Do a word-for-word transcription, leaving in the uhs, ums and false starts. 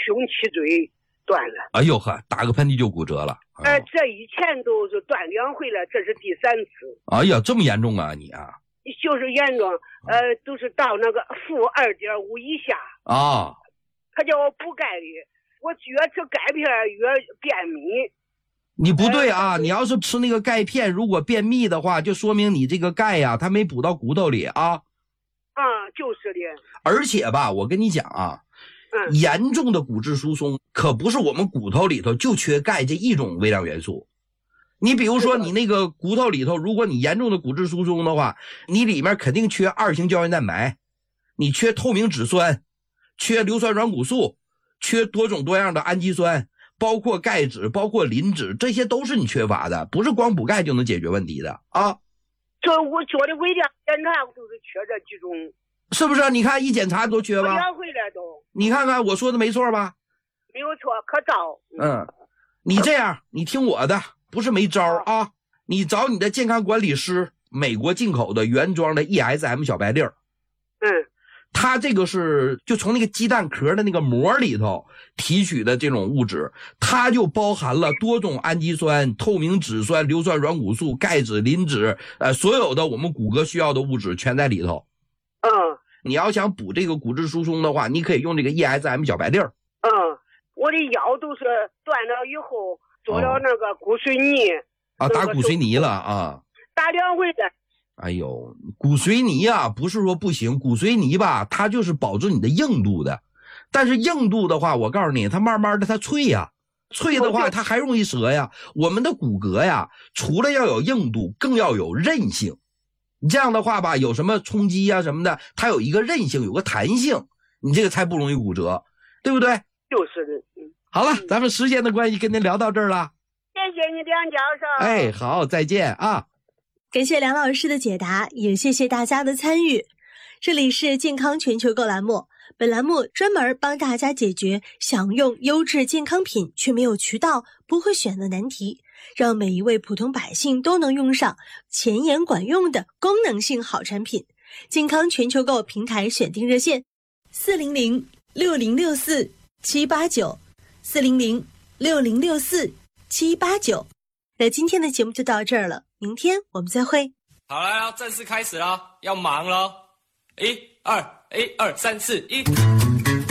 胸脊椎断了。 哎呦呵，打个喷嚏就骨折了。 呃，这以前都是断两回了，这是第三次。 哎呀，这么严重啊你啊？ 就是严重，呃，都是到那个负二点五以下啊。 他叫我补钙的，我越吃钙片越便秘。 你不对啊、呃！你要是吃那个钙片，如果便秘的话，就说明你这个钙呀、啊，它没补到骨头里啊。 啊，就是的。 而且吧，我跟你讲啊，嗯，严重的骨质疏松可不是我们骨头里头就缺钙这一种微量元素。你比如说，你那个骨头里头，如果你严重的骨质疏松的话，你里面肯定缺二型胶原蛋白，你缺透明质酸，缺硫酸软骨素，缺多种多样的氨基酸。包括钙质，包括磷脂，这些都是你缺乏的，不是光补钙就能解决问题的啊。 这我做的微量检查都是缺这几种， 是不是？你看一检查都缺吧？ 两回来都。 你看看我说的没错吧？ 没有错，可照。 嗯，你这样，你听我的，不是没招啊。你找你的健康管理师，美国进口的原装的 E S M 小白粒儿。 嗯。 它这个是就从那个鸡蛋壳的那个膜里头提取的这种物质，它就包含了多种氨基酸、透明质酸、硫酸软骨素、钙质、磷脂，呃，所有的我们骨骼需要的物质全在里头。 嗯， 你要想补这个骨质疏松的话，你可以用这个 E S M 小白粒儿。 嗯，我的腰都是断了以后做了那个骨髓泥。 哦、啊，打骨髓泥了啊？ 打两回的。 哎呦，骨髓泥啊，不是说不行，骨髓泥吧，它就是保证你的硬度的。但是硬度的话，我告诉你，它慢慢的它脆呀，脆的话它还容易折呀。我们的骨骼呀，除了要有硬度，更要有韧性。你这样的话吧，有什么冲击啊什么的，它有一个韧性，有个弹性，你这个才不容易骨折，对不对？ 就是的。嗯， 好了，咱们时间的关系，跟您聊到这儿了。 谢谢你，梁教授。 哎，好，再见啊。 感谢梁老师的解答，也谢谢大家的参与。这里是健康全球购栏目，本栏目专门帮大家解决想用优质健康品却没有渠道、不会选的难题，让每一位普通百姓都能用上前沿管用的功能性好产品。健康全球购平台选定热线四零零六零六四七八九 四零零六零六四七八九。那今天的节目就到这儿了，明天我们再会。 好了，正式开始了，要忙了。一二一二三四一。